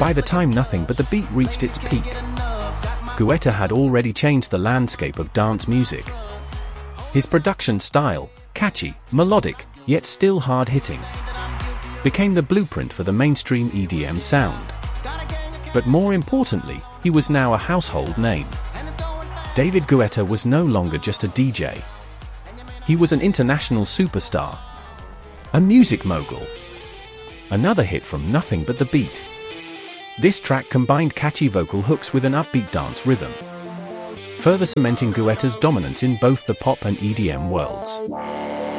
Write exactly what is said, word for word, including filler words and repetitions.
By the time Nothing But the Beat reached its peak, Guetta had already changed the landscape of dance music. His production style, catchy, melodic, yet still hard-hitting, became the blueprint for the mainstream E D M sound. But more importantly, he was now a household name. David Guetta was no longer just a D J. He was an international superstar, a music mogul. Another hit from Nothing But the Beat. This track combined catchy vocal hooks with an upbeat dance rhythm, further cementing Guetta's dominance in both the pop and E D M worlds.